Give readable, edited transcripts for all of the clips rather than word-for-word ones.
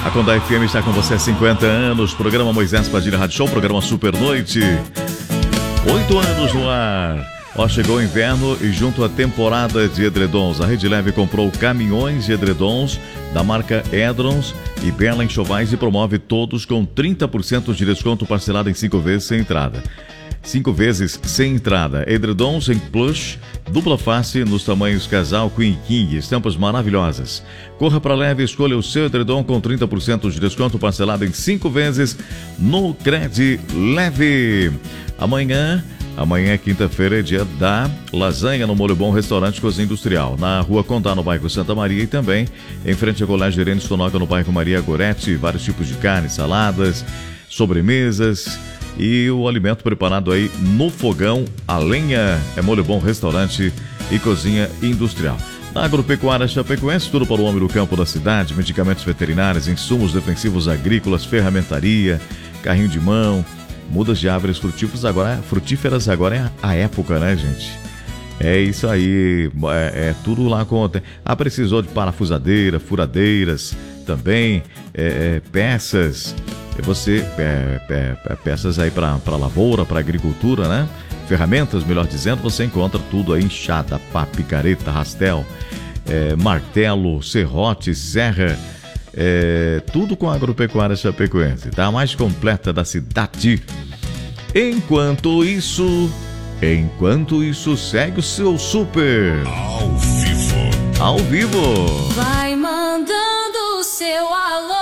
A Condá FM está com você há 50 anos. Programa Moisés Padilha Rádio Show, programa Super Noite. 8 anos no ar. Ó, chegou o inverno e junto à temporada de edredons, a Rede Leve comprou caminhões de edredons da marca Edrons e Bela Enxovais e promove todos com 30% de desconto parcelado em 5 vezes sem entrada. 5 vezes sem entrada. Edredons em plush, dupla face nos tamanhos casal, queen e king, estampas maravilhosas. Corra para Leve e escolha o seu edredom com 30% de desconto parcelado em 5 vezes no Cred Leve. Amanhã é quinta-feira, é dia da lasanha no Molho Bom Restaurante Cozinha Industrial, na Rua Condá, no bairro Santa Maria, e também em frente ao Colégio Irene Stonoga, no bairro Maria Goretti. Vários tipos de carne, saladas, sobremesas e o alimento preparado aí no fogão, a lenha. É Molho Bom Restaurante e Cozinha Industrial. Na Agropecuária Chapecoense, tudo para o homem do campo da cidade, medicamentos veterinários, insumos defensivos agrícolas, ferramentaria, carrinho de mão, mudas de árvores frutíferas, agora é a época, né, gente? É isso aí, é tudo lá com... precisou de parafusadeira, furadeiras, também, peças, peças aí para lavoura, para agricultura, né? Ferramentas, melhor dizendo, você encontra tudo aí, enxada, pá, picareta, rastel, martelo, serrote, serra, tudo com a Agropecuária Chapecoense, tá? A mais completa da cidade. Enquanto isso, segue o seu super ao vivo. Vai mandando o seu alô.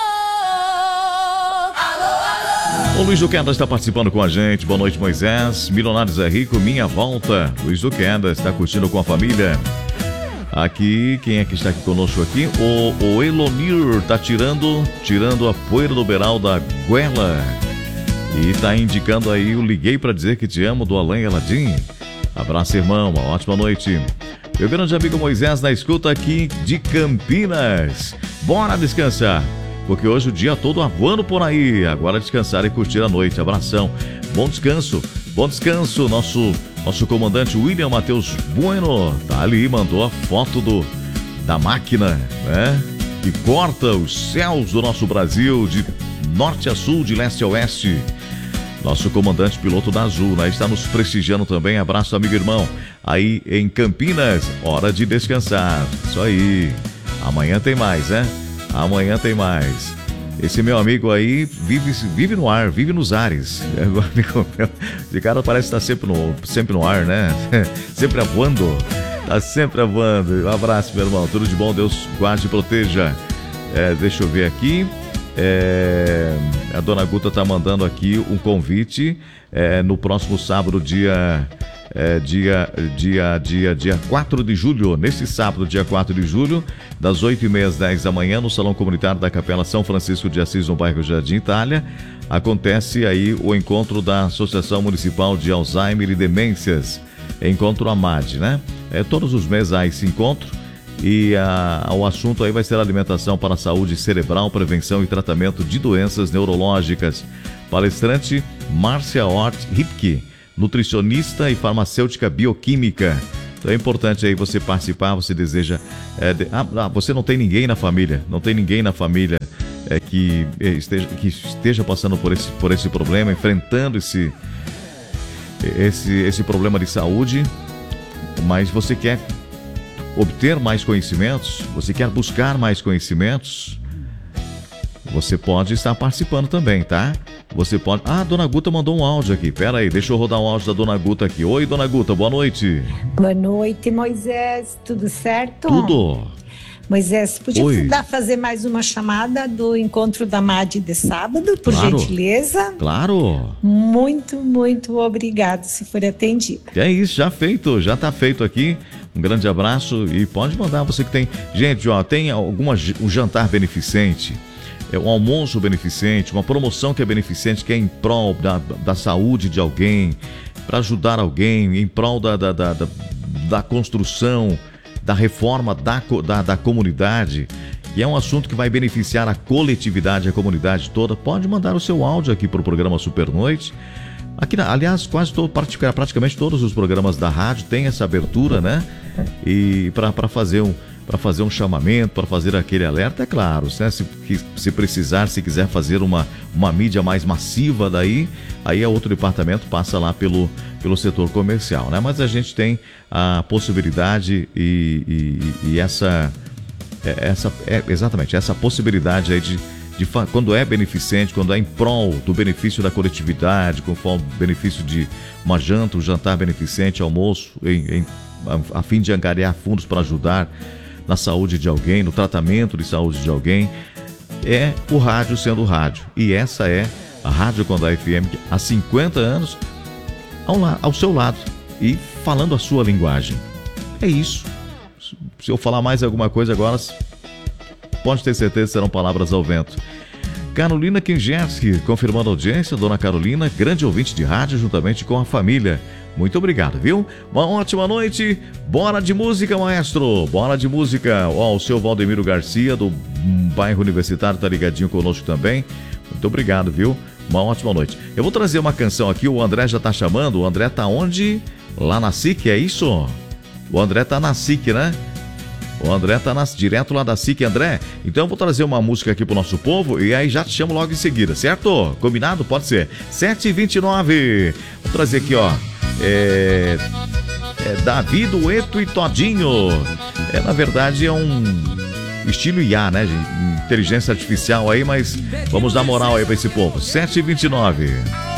O Luiz Duquenda está participando com a gente. Boa noite, Moisés. Milionários é Rico, minha volta. Luiz Duquenda está curtindo com a família. Aqui, quem é que está aqui conosco aqui? O Elonir está tirando a poeira do beiral da goela. E está indicando aí o Liguei para dizer que te amo, do Alain Eladim. Abraço, irmão, uma ótima noite. Meu grande amigo Moisés na escuta aqui de Campinas. Bora descansar, porque hoje o dia todo avoando por aí. Agora descansar e curtir a noite. Abração, bom descanso. Nosso comandante William Matheus Bueno tá ali, mandou a foto da máquina, né? Que corta os céus do nosso Brasil de norte a sul, de leste a oeste. Nosso comandante piloto da Azul, né? Está nos prestigiando também. Abraço, amigo e irmão. Aí em Campinas, hora de descansar. Isso aí. Amanhã tem mais, né? Amanhã tem mais. Esse meu amigo aí vive no ar, vive nos ares. Esse cara parece estar sempre no ar, né? Sempre voando. Tá sempre voando. Um abraço, meu irmão. Tudo de bom. Deus guarde e proteja. Deixa eu ver aqui. A dona Guta tá mandando aqui um convite no próximo sábado, dia 4 de julho, nesse sábado, dia 4 de julho, das 8h30 às 10 da manhã, no Salão Comunitário da Capela São Francisco de Assis, no bairro Jardim Itália, acontece aí o encontro da Associação Municipal de Alzheimer e Demências, encontro AMAD, né? Todos os meses há esse encontro. E o assunto aí vai ser alimentação para a saúde cerebral, prevenção e tratamento de doenças neurológicas. Palestrante Márcia Hort Ripke, nutricionista e farmacêutica bioquímica. Então é importante aí você participar. Você deseja... você não tem ninguém na família, que esteja passando por esse problema, enfrentando esse problema de saúde, mas você quer obter mais conhecimentos, você quer buscar mais conhecimentos, você pode estar participando também, tá? Você pode... a Dona Guta mandou um áudio aqui. Pera aí, deixa eu rodar um áudio da Dona Guta aqui. Oi, Dona Guta, boa noite. Boa noite, Moisés. Tudo certo? Tudo. Moisés, podia fazer mais uma chamada do encontro da MAD de sábado, por gentileza? Claro. Muito, muito obrigado, se for atendido. É isso, já tá feito aqui. Um grande abraço e pode mandar, você que tem... Gente, tem um jantar beneficente, um almoço beneficente, uma promoção que é beneficente, que é em prol da saúde de alguém, para ajudar alguém, em prol da construção, da reforma da comunidade, e é um assunto que vai beneficiar a coletividade, a comunidade toda. Pode mandar o seu áudio aqui para o programa Super Noite. Aqui, aliás, praticamente todos os programas da rádio têm essa abertura, né? E para para fazer um chamamento, para fazer aquele alerta, é claro, né? Se precisar, se quiser fazer uma mídia mais massiva daí, aí é outro departamento, passa lá pelo setor comercial, né? Mas a gente tem a possibilidade e exatamente essa possibilidade aí de quando é beneficente, quando é em prol do benefício da coletividade, conforme benefício de uma janta, um jantar beneficente, almoço, a fim de angariar fundos para ajudar na saúde de alguém, no tratamento de saúde de alguém, é o rádio sendo rádio. E essa é a Rádio Condá FM, há 50 anos, ao seu lado e falando a sua linguagem. É isso. Se eu falar mais alguma coisa agora, pode ter certeza que serão palavras ao vento. Carolina Kingerski, confirmando a audiência. Dona Carolina, grande ouvinte de rádio, juntamente com a família. Muito obrigado, viu? Uma ótima noite. Bora de música, maestro. Bora de música. Ó, o seu Valdemiro Garcia, do bairro Universitário, tá ligadinho conosco também. Muito obrigado, viu? Uma ótima noite. Eu vou trazer uma canção aqui. O André já tá chamando. O André tá onde? Lá na SIC, é isso? O André tá na SIC, né? O André tá direto lá da SIC, André. Então eu vou trazer uma música aqui pro nosso povo e aí já te chamo logo em seguida, certo? Combinado? Pode ser. 7h29. Vou trazer aqui, ó. Davi, Dueto e Todinho. Na verdade, é um estilo IA, né, gente? Inteligência artificial aí, mas vamos dar moral aí pra esse povo. 7h29.